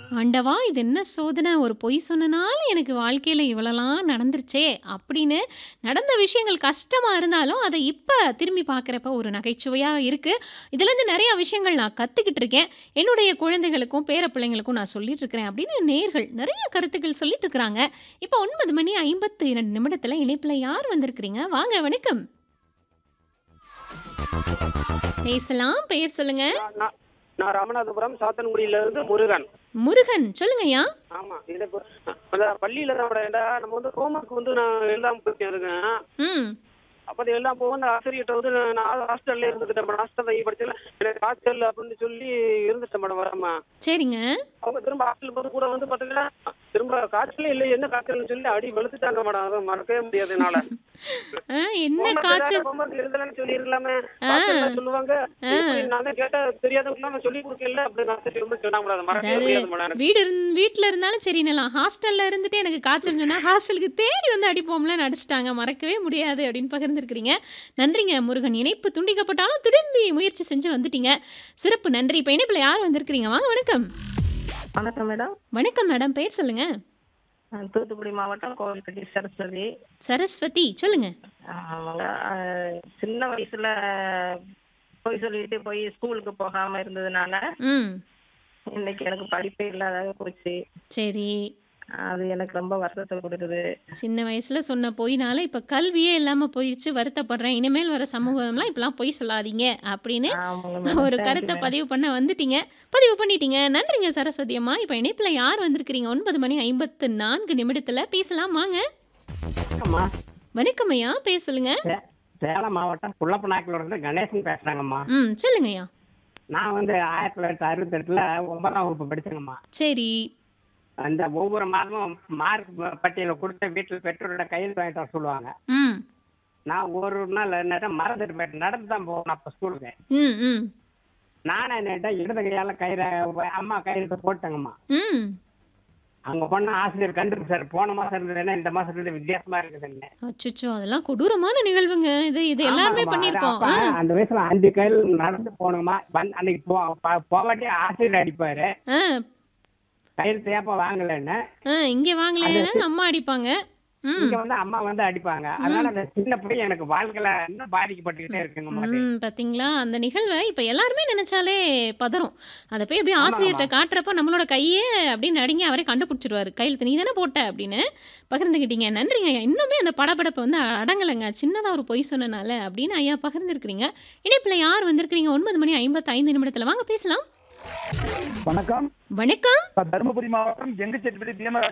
ஆண்டவா! இது என்ன சோதனை? ஒரு பொய் சொன்னனால எனக்கு வாழ்க்கையில இவ்வளலாம் நடந்துருச்சே! அப்படின்னு நடந்த விஷயங்கள் கஷ்டமா இருந்தாலும், அத இப்ப திரும்பி பார்க்குறப்ப ஒரு நகைச்சுவையா இருக்கு. இதுலேருந்து நெறைய விஷயங்கள் நான் கத்துக்கிட்டு இருக்கேன். என்னுடைய குழந்தைகளுக்கும், பேர பிள்ளைங்களுக்கும் நான் சொல்லிட்டு இருக்கிறேன் அப்படின்னு நேயர்கள் நெறைய கருத்துக்கள் சொல்லிட்டு இருக்கிறாங்க. இப்போ 9 மணி 52 நிமிடத்தில இணைப்பில யார் வந்திருக்கிறீங்க? வாங்க வணக்கம். பேசலாம். பெயர் சொல்லுங்க. நான் நான் நான் ராமநாதபுரம் சாத்தன்குடியிலிருந்து முருகன். முருகன். சொல்லுங்கய்யா. ஆமா. இது இப்போ அதான் பள்ளியில தான் நம்ம வந்து ஹோம்வொர்க் வந்து நான் எழுதாம போயிருக்கேன். ம். அப்ப அது எல்லாம் போக அந்த ஆசிரியர்கிட்ட வந்து நான் ஹாஸ்டல்ல இருந்துக்கிட்டேன் மேடம். ஹாஸ்டல்ல படிச்சல எனக்கு காய்ச்சல் அப்படின்னு சொல்லி இருந்துட்டேன் மேடம் வராம. சரிங்க. அவங்க திரும்ப ஹாஸ்டலுக்கு வந்து கூட வந்து பாத்தீங்கன்னா திரும்ப காய்ச்சலே இல்லை என்ன காய்ச்சல்னு சொல்லி அடி வெளுத்துட்டாங்க மேடம். அதை மறக்கவே முடியாது என்னால. என்ன ஹோம்வொர்க் காய்ச்சல்? ஹோம்வொர்க் எழுதலன்னு சொல்லி இருக்கலாமே. ஆ. காய்ச்சல் சொல்லுவாங்க. ஆ. எப்படி நான் தான் கேட்டா தெரியாதவங்க நான் சொல்லி கொடுக்கல அப்படி நான் திரும்ப சொன்னாங்க மேடம். அதை மறக்கவே அதாவது முடியாது மேடம் எனக்கு. வீட்ல இருந்தாலும் சரின்னலாம். ஹாஸ்டல்ல இருந்துட்டு எனக்கு காய்ச்சல்னு சொன்னா, ஹாஸ்டலுக்கு தேடி வந்து அடிப்போம்லன்னு அடிச்சுட்டாங்க. மறக்கவே முடியாது அப்படின்னு பகிர்ந்திருக்கிறீங்க. நன்றிங்க முருகன். இணைப்பு துண்டிக்கப்பட்டாலும் திரும்பி முயற்சி செஞ்சு வந்துட்டீங்க. சிறப்பு நன்றி. இப்ப இணைப்புல யார் வந்திருக்கிறீங்க? வாங்க வணக்கம். வணக்கம் மேடம். வணக்கம் மேடம். பெயர் சொல்லுங்க. தூத்துக்குடி மாவட்டம் கோவில்பட்டி சரஸ்வதி. சரஸ்வதி. சொல்லுங்க. அவங்க சின்ன வயசுல போய் சொல்லிட்டு போய் ஸ்கூலுக்கு போகாம இருந்ததுனால ம். இன்னைக்கு எனக்கு படிப்பே இல்லாத போச்சு. சரி. அது எனக்கு ரொம்ப வருத்தத்தை கொடுக்குது. சின்ன வயசுல சொன்ன பொய்னால இப்ப கல்வியே இல்லாம போயிருச்சு. வருத்தப்படுறேன். இனிமேல் வர சமூகம்லாம் இப்படிலாம் பொய் சொல்லாதீங்க அப்படின்னு ஆமாங்க மேடம். ஒரு தேங்க்யூ கருத்தை மேடம். பதிவு பண்ண வந்துட்டீங்க. பதிவு பண்ணிட்டீங்க. நன்றிங்க சரஸ்வதி அம்மா. இப்ப இணைப்புல யார் வந்திருக்கிறீங்க? 9 மணி 54 நிமிடத்துல பேசலாம் வாங்க. அம்மா வணக்கம் ஐயா. பேர் சொல்லுங்க. சேலம் மாவட்டம் குள்ளப்பநாயக்கனூர்ல இருந்து கணேசன் பேசுறாங்கம்மா. ம். சொல்லுங்க ஐயா. நான் வந்து 1968 9ஆம் வகுப்பு படிச்சேங்கம்மா. சரி. அந்த ஒவ்வொரு மாதமும் மார்க் பட்டியலை கொடுத்து வீட்டில் பெற்றோரோட கையெழுத்து வாங்கிட்டு வர சொல்லுவாங்க. ம். நான் ஒரு நாள் என்ன மறந்துட்டு போயிட்டேன். நடந்து தான் போகணும் அப்ப ஸ்கூலுக்கு. ம். ம். நானே என்ன இடது கையால அம்மா கையெழுத்து போட்டேங்கம்மா. ம். அங்க போன ஆசிரியர் கண்டுபிடிச்சாரு போன மாசம் இருந்ததுன்னா இந்த மாசம் இருந்து வித்தியாசமா இருக்குதுன்னு. அச்சச்சோ! அதெல்லாம் கொடூரமான நிகழ்வுங்க. இது எல்லாருமே ஆமாங்கம்மா. பண்ணியிருப்போம். அப்ப அந்த வயசுல 5 கையில் நடந்து போகணுமா. அன்னைக்கு போவாட்டி ஆசிரியர் அடிப்பாரு. ஆ. கையெழுத்து ஏப்ப வாங்கலன்னு. இங்க வாங்கலைன்னா அம்மா அடிப்பாங்க. ம். இங்க வந்து அம்மா வந்து அடிப்பாங்க. அதனால அந்த சின்ன பிள்ளை எனக்கு வாழ்க்கையில இன்னும் பாதிக்கப்பட்டுக்கிட்டே இருக்குங்கம்மா அது. பாத்தீங்களா? அந்த நிகழ்வ இப்ப எல்லாருமே நெனச்சாலே பதறும். அத போய் அப்படியே ஆமாங்கம்மா. ஆசிரியர்ட்ட காட்டுறப்ப நம்மளோட கையே அப்படியே நடுங்கி அவரே கண்டுபிடிச்சுருவாரு. கையெழுத்து நீ தானே போட்ட அப்படின்னு பகிர்ந்துக்கிட்டீங்க. நன்றிங்க ஐயா. இன்னுமே அந்த படபடப்பு வந்து அடங்கலைங்க. சின்னதா ஒரு பொய் சொன்னனால அப்படின்னு ஐயா பகிர்ந்திருக்கிறீங்க. இணைப்புல யார் வந்திருக்கிறீங்க? 9 மணி 55 நிமிடத்துல வாங்க பேசலாம். வணக்கம். வணக்கம். தருமபுரி மாவட்டம் எங்கச்செட்டிப்பட்டி பீமராஜ்